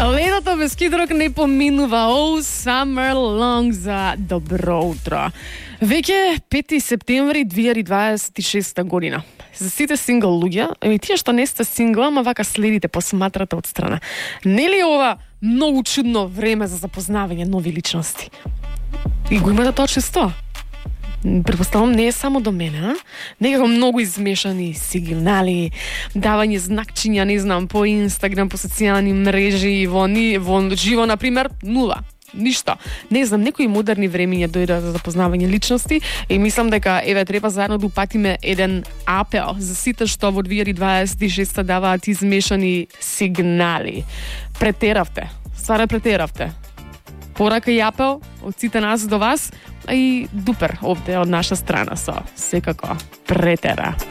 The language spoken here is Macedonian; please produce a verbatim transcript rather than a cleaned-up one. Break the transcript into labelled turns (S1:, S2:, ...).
S1: Летото без кидрок не поминува. Oh, summer long за добро утро. Веќе пети септември две илјади дваесет и шеста година. За сите сингл луѓе, и тие што не сте сингл, ама вака следите, посматрате од страна. Нели е ова многу чудно време за запознавање нови личности? И го имате тоа често? Предпоставам, не е само до мене, а? Некако многу измешани сигнали, давање знакчиња, не знам, по Инстаграм, по социјални мрежи, во, ни, во живо, например, нула. Ништо. Не знам, некои модерни времиња дојде за запознавање личности и мислам дека, еве, треба заедно да упатиме еден апел за сите што во две илјади дваесет и шеста даваат измешани сигнали. Претеравте. Стварно претеравте. Порака и апел од сите нас до вас, а и дупер овде од наша страна со секако претера.